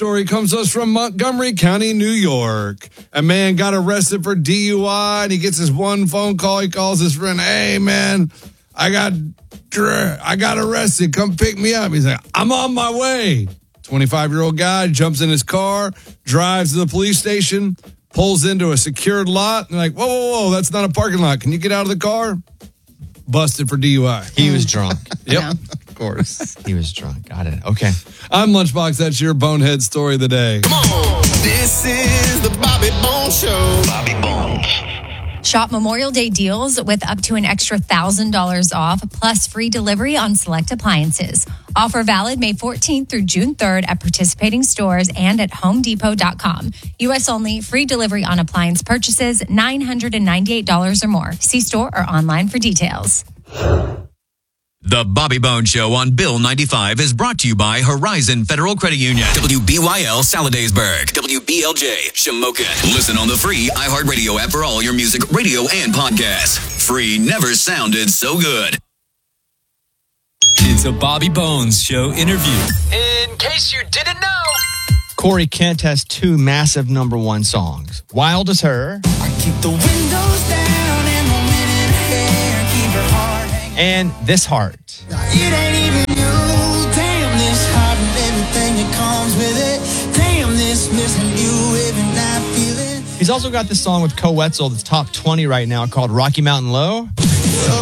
story comes to us from Montgomery County, New York. A man got arrested for DUI, and he gets his one phone call. He calls his friend, "Hey, man, I got arrested. Come pick me up." He's like, "I'm on my way." 25-year-old guy jumps in his car, drives to the police station, pulls into a secured lot, and like, whoa, that's not a parking lot. Can you get out of the car? Busted for DUI. He was drunk. Yep. Of course. He was drunk. Got it. Okay. I'm Lunchbox. That's your bonehead story of the day. Come on. This is the Bobby Bones Show. Bobby Bones. Shop Memorial Day deals with up to an extra $1,000 off, plus free delivery on select appliances. Offer valid May 14th through June 3rd at participating stores and at HomeDepot.com. U.S. only. Free delivery on appliance purchases, $998 or more. See store or online for details. The Bobby Bones Show on Bill 95 is brought to you by Horizon Federal Credit Union. WBYL Saladaysburg. WBLJ Shamokin. Listen on the free iHeartRadio app for all your music, radio, and podcasts. Free never sounded so good. It's a Bobby Bones Show interview. In case you didn't know, Corey Kent has 2 massive #1 songs. Wild as Her. I keep the windows down and the wind in her hair. Keep her heart hanging. And This Heart. It ain't even you. Damn, this heart and everything that comes with it. Damn, this missing you every night feeling. He's also got this song with Co Wetzel that's top 20 right now called Rocky Mountain Low. Up and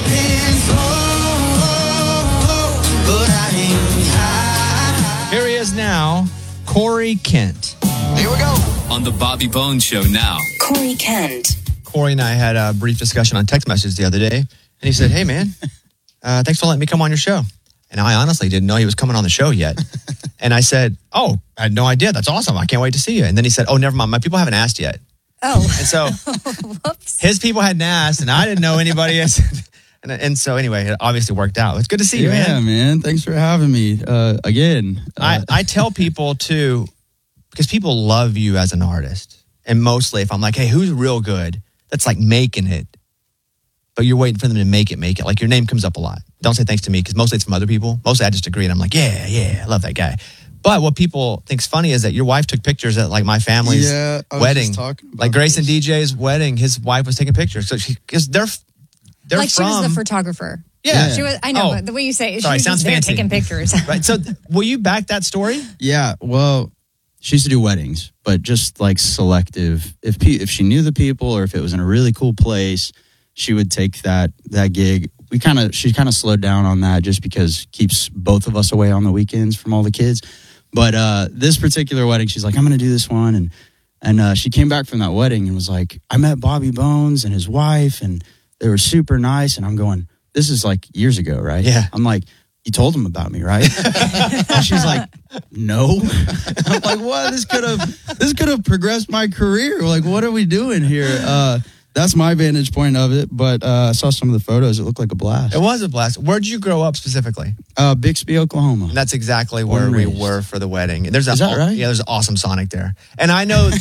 slow, but I ain't high. Here he is now, Corey Kent. Here we go. on the Bobby Bones Show now. Corey Kent. Corey and I had a brief discussion on text messages the other day, and he said, "Hey, man, thanks for letting me come on your show." And I honestly didn't know he was coming on the show yet. And I said, "Oh, I had no idea. That's awesome. I can't wait to see you." And then he said, "Oh, never mind. My people haven't asked yet." Oh. And so Whoops. his people hadn't asked, and I didn't know anybody else. And so anyway, it obviously worked out. It's good to see you, man. Yeah, man. Thanks for having me again. I tell people, too, because people love you as an artist. And mostly if I'm like, hey, who's real good? That's like making it. But you're waiting for them to make it. Like your name comes up a lot. Don't say thanks to me because mostly it's from other people. Mostly I just agree and I'm like, yeah, I love that guy. But what people think's funny is that your wife took pictures at like my family's wedding. Like Grayson DJ's wedding, his wife was taking pictures. So because they're like from, she was the photographer. Yeah. She was, I know, but the way you say it, she sorry, was sounds just there fancy. taking pictures. Right. So will you back that story? Yeah. Well, she used to do weddings, but just like selective. If she knew the people or if it was in a really cool place, she would take that gig. She kind of slowed down on that just because it keeps both of us away on the weekends from all the kids. But this particular wedding, she's like, I'm going to do this one. And she came back from that wedding and was like, I met Bobby Bones and his wife and they were super nice. And I'm going, this is like years ago, right? Yeah. I'm like, you told them about me, right? And she's like, no. I'm like, what? This could have progressed my career. Like, what are we doing here? That's my vantage point of it. But I saw some of the photos. It looked like a blast. It was a blast. Where'd you grow up specifically? Bixby, Oklahoma. And that's exactly where we were for the wedding. Is that right? Yeah, there's an awesome Sonic there. And I know...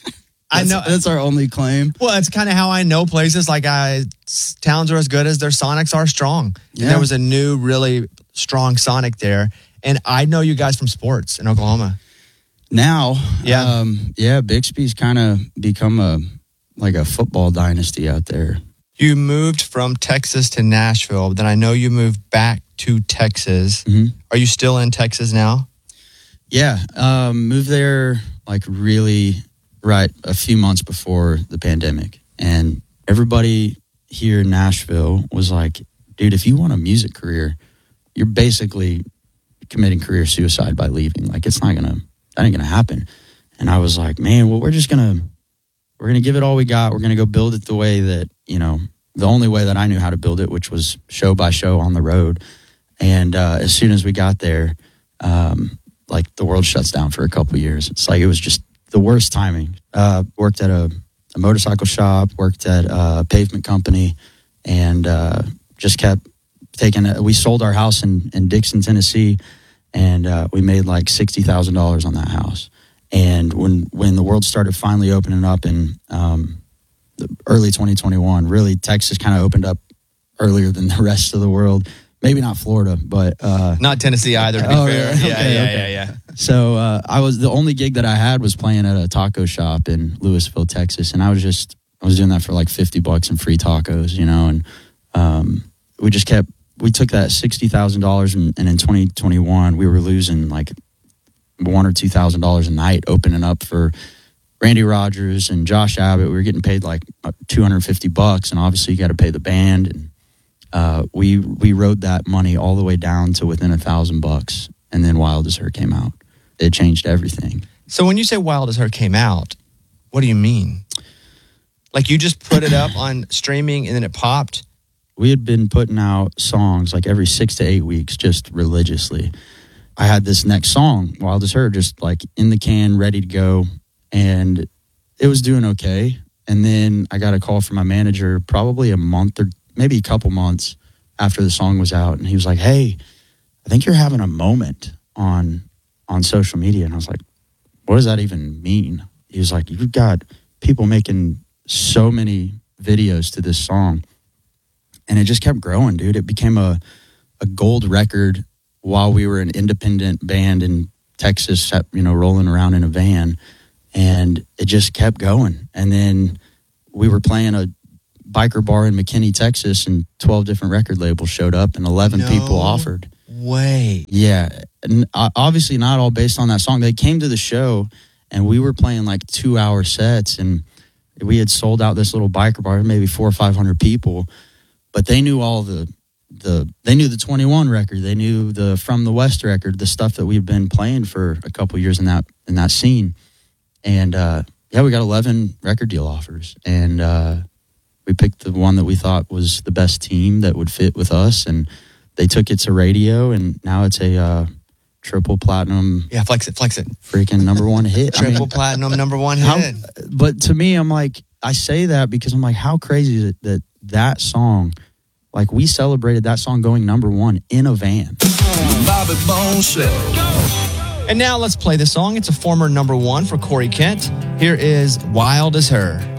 That's our only claim. Well, it's kind of how I know places. Like towns are as good as their Sonics are strong. Yeah. And there was a new, really strong Sonic there. And I know you guys from sports in Oklahoma. Now, yeah, Bixby's kind of become a football dynasty out there. You moved from Texas to Nashville, but then I know you moved back to Texas. Mm-hmm. Are you still in Texas now? Yeah, moved there really right a few months before the pandemic. And everybody here in Nashville was like, dude, if you want a music career, you're basically committing career suicide by leaving. Like that ain't gonna happen. And I was like, man, well, we're gonna give it all we got. We're gonna go build it the way that, the only way that I knew how to build it, which was show by show on the road. And as soon as we got there, the world shuts down for a couple of years. It's like it was just the worst timing. Worked at a motorcycle shop, worked at a pavement company, and just kept taking. We sold our house in Dixon, Tennessee, and we made like $60,000 on that house. And when the world started finally opening up in the early 2021, really Texas kind of opened up earlier than the rest of the world. maybe not Florida, but Not Tennessee either, to be Oh, fair. really? Yeah, Okay. yeah. so I was the only gig that I had was playing at a taco shop in Louisville, Texas, and I was doing that for like $50 and free tacos, you know, and we took that $60,000 and in 2021 we were losing like $1,000 or $2,000 a night opening up for Randy Rogers and Josh Abbott. We were getting paid like $250, and obviously you got to pay the band. And we rode that money all the way down to within $1,000, and then Wild as Her came out. It changed everything. So when you say Wild as Her came out, what do you mean? Like you just put it up on streaming and then it popped? We had been putting out songs like every 6 to 8 weeks, just religiously. I had this next song, Wild as Her, just like in the can, ready to go. And it was doing okay. And then I got a call from my manager probably a month or maybe a couple months after the song was out. And he was like, hey, I think you're having a moment on social media. And I was like, what does that even mean? He was like, you've got people making so many videos to this song. And it just kept growing, dude. It became a gold record while we were an independent band in Texas, you know, rolling around in a van. And it just kept going. And then we were playing a biker bar in McKinney, Texas, and 12 different record labels showed up and 11 people offered. Way. Yeah. And obviously not all based on that song. They came to the show and we were playing like 2-hour sets, and we had sold out this little biker bar, maybe 400 or 500 people. But they knew all they knew the 21 record, they knew the From the West record, the stuff that we've been playing for a couple years in that scene. And we got 11 record deal offers, and we picked the one that we thought was the best team that would fit with us, and they took it to radio, and now it's a triple platinum. Yeah, flex it. Freaking number one hit. Triple platinum number one hit. But to me, I'm like, I say that because I'm like, how crazy is it that song, like we celebrated that song going number one in a van. Bobby Bones Show. And now let's play the song. It's a former number one for Corey Kent. Here is Wild as Her.